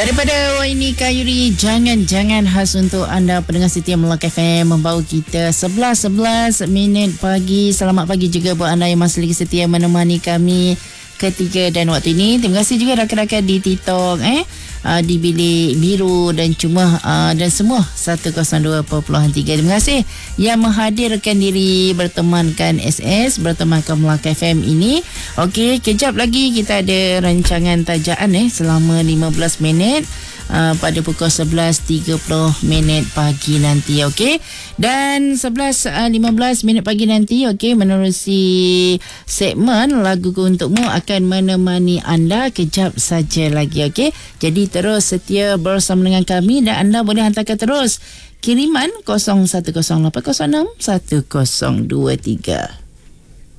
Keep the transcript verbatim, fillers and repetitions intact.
Daripada Waini Kayuri, jangan-jangan khas untuk anda pendengar setia Melaka F M, membawa kita sebelas sebelas minit pagi. Selamat pagi juga buat anda yang masih lagi setia menemani kami ketika dan waktu ini. Terima kasih juga rakan-rakan di TikTok eh uh, di Bilik Biru dan cuma uh, dan semua seratus dua perpuluhan tiga. Terima kasih yang menghadirkan diri bertemankan S S, bertemankan Melaka F M ini. Okey, kejap lagi kita ada rancangan tajaan eh selama lima belas minit. Uh, pada pukul sebelas tiga puluh minit pagi nanti, okey. Dan sebelas lima belas minit pagi nanti, okey, menerusi segmen Laguku Untukmu akan menemani anda kejap saja lagi, okey. Jadi terus setia bersama dengan kami dan anda boleh hantarkan terus kiriman kosong satu kosong lapan kosong enam satu kosong dua tiga.